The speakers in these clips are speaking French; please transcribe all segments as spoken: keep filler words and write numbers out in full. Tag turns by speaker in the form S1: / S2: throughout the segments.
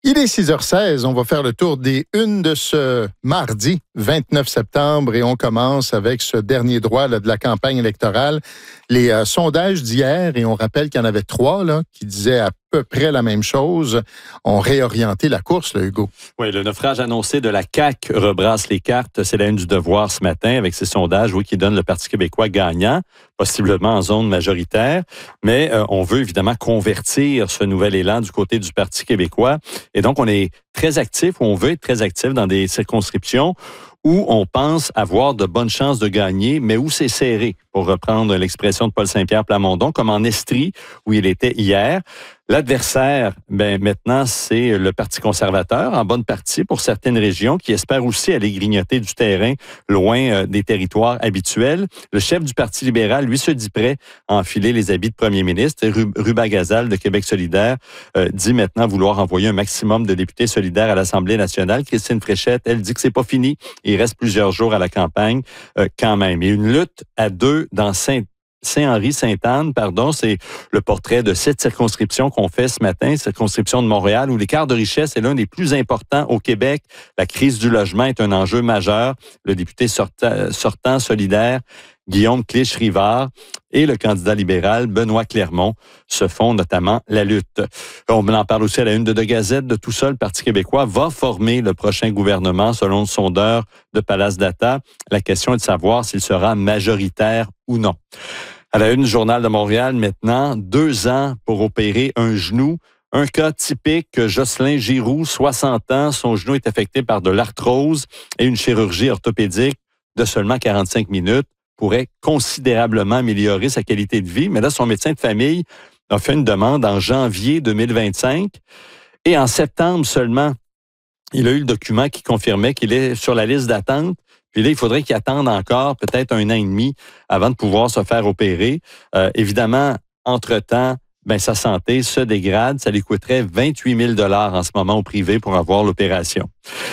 S1: Il est six heures seize, on va faire le tour des unes de ce mardi vingt-neuf septembre et on commence avec ce dernier droit là, de la campagne électorale. Les euh, sondages d'hier, et on rappelle qu'il y en avait trois là, qui disaient à peu près la même chose, ont réorienté la course, là, Hugo.
S2: Oui, le naufrage annoncé de la C A Q rebrasse les cartes. C'est la une du Devoir ce matin avec ces sondages oui, qui donnent le Parti québécois gagnant, possiblement en zone majoritaire. Mais euh, on veut évidemment convertir ce nouvel élan du côté du Parti québécois. Et donc, on est très actif, ou on veut être très actif dans des circonscriptions où on pense avoir de bonnes chances de gagner, mais où c'est serré, pour reprendre l'expression de Paul Saint-Pierre Plamondon, comme en Estrie, où il était hier. L'adversaire, ben maintenant, c'est le Parti conservateur, en bonne partie pour certaines régions, qui espèrent aussi aller grignoter du terrain loin euh, des territoires habituels. Le chef du Parti libéral, lui, se dit prêt à enfiler les habits de premier ministre. Ruba Gazal de Québec solidaire euh, dit maintenant vouloir envoyer un maximum de députés solidaires à l'Assemblée nationale. Christine Fréchette, elle dit que c'est pas fini. Il reste plusieurs jours à la campagne euh, quand même. Et une lutte à deux dans Saint Saint-Henri-Sainte-Anne, pardon, c'est le portrait de cette circonscription qu'on fait ce matin, circonscription de Montréal, où l'écart de richesse est l'un des plus importants au Québec. La crise du logement est un enjeu majeur. Le député sortant, sortant solidaire, Guillaume Clich-Rivard, et le candidat libéral, Benoît Clermont, se font notamment la lutte. On en parle aussi à la une de The Gazette. De tout ça, le Parti québécois va former le prochain gouvernement, selon le sondeur de Palace Data. La question est de savoir s'il sera majoritaire ou non. À la une du Journal de Montréal, maintenant, deux ans pour opérer un genou. Un cas typique, Jocelyn Giroux, soixante ans, son genou est affecté par de l'arthrose et une chirurgie orthopédique de seulement quarante-cinq minutes pourrait considérablement améliorer sa qualité de vie. Mais là, son médecin de famille a fait une demande en janvier deux mille vingt-cinq et en septembre seulement, il a eu le document qui confirmait qu'il est sur la liste d'attente. Puis là, il faudrait qu'il attende encore peut-être un an et demi avant de pouvoir se faire opérer. Euh, évidemment, entre-temps, ben, sa santé se dégrade. Ça lui coûterait vingt-huit mille dollars en ce moment au privé pour avoir l'opération.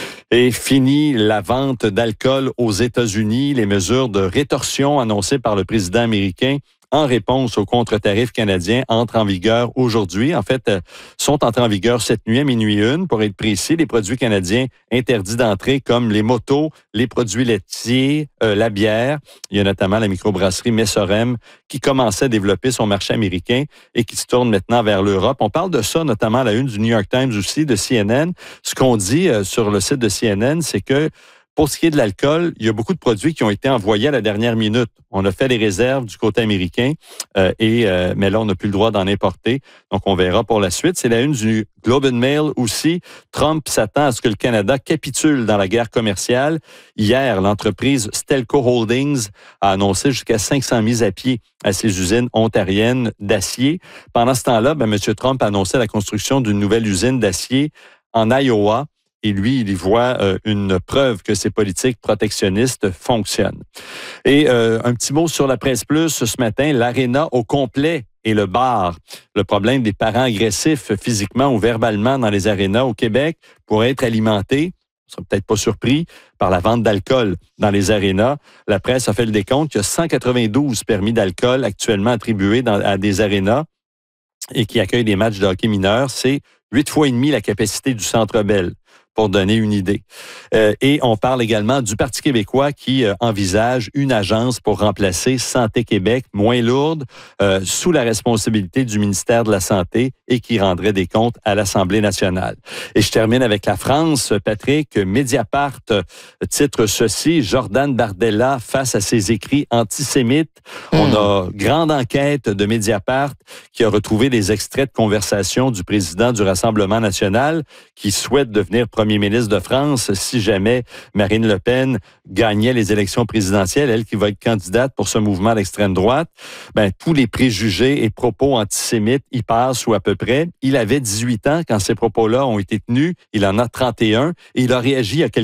S2: Et fini la vente d'alcool aux États-Unis. Les mesures de rétorsion annoncées par le président américain en réponse aux contre-tarifs canadiens entrent en vigueur aujourd'hui. En fait, euh, sont entrés en vigueur cette nuit à minuit une. Pour être précis, les produits canadiens interdits d'entrée comme les motos, les produits laitiers, euh, la bière. Il y a notamment la microbrasserie Messorem qui commençait à développer son marché américain et qui se tourne maintenant vers l'Europe. On parle de ça notamment à la une du New York Times aussi, de C N N. Ce qu'on dit euh, sur le site de C N N, c'est que pour ce qui est de l'alcool, il y a beaucoup de produits qui ont été envoyés à la dernière minute. On a fait les réserves du côté américain, euh, et euh, mais là, on n'a plus le droit d'en importer. Donc, on verra pour la suite. C'est la une du Globe and Mail aussi. Trump s'attend à ce que le Canada capitule dans la guerre commerciale. Hier, l'entreprise Stelco Holdings a annoncé jusqu'à cinq cents mises à pied à ses usines ontariennes d'acier. Pendant ce temps-là, ben, M. Trump a annoncé la construction d'une nouvelle usine d'acier en Iowa. Et lui, il y voit euh, une preuve que ces politiques protectionnistes fonctionnent. Et euh, un petit mot sur la Presse Plus ce matin, l'Arena au complet et le bar. Le problème des parents agressifs physiquement ou verbalement dans les arénas au Québec pourrait être alimenté, on ne sera peut-être pas surpris, par la vente d'alcool dans les arénas. La presse a fait le décompte, il y a cent quatre-vingt-douze permis d'alcool actuellement attribués dans, à des arénas et qui accueillent des matchs de hockey mineurs. C'est huit fois et demi la capacité du Centre Bell, pour donner une idée. Euh, et on parle également du Parti québécois qui euh, envisage une agence pour remplacer Santé Québec, moins lourde, euh, sous la responsabilité du ministère de la Santé et qui rendrait des comptes à l'Assemblée nationale. Et je termine avec la France. Patrick, Mediapart titre ceci, Jordan Bardella face à ses écrits antisémites. Mmh. On a grande enquête de Mediapart qui a retrouvé des extraits de conversation du président du Rassemblement national qui souhaite devenir premier ministre de France si jamais Marine Le Pen gagnait les élections présidentielles, elle qui va être candidate pour ce mouvement d'extrême droite. Ben, tous les préjugés et propos antisémites y passent ou à peu près. Il avait dix-huit ans quand ces propos-là ont été tenus. Il en a trente et un et il a réagi il y a quelques